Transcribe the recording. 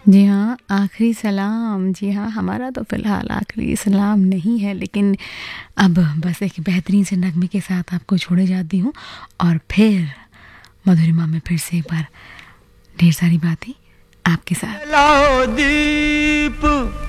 जी हाँ, आखिरी सलाम। जी हाँ, हमारा तो फ़िलहाल आखिरी सलाम नहीं है, लेकिन अब बस एक बेहतरीन से नगमे के साथ आपको छोड़े जाती हूँ और फिर मधुरिमा में फिर से एक बार ढेर सारी बातें आपके साथ। जलाओ दीप